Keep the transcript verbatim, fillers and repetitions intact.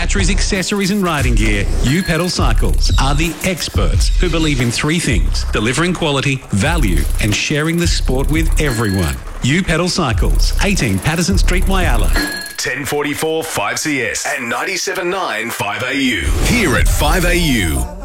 batteries, accessories and riding gear, U Pedal Cycles are the experts who believe in three things: delivering quality, value and sharing the sport with everyone. U Pedal Cycles, eighteen Patterson Street, Whyalla. ten forty-four five C S and ninety-seven point nine five A U. Here at five A U.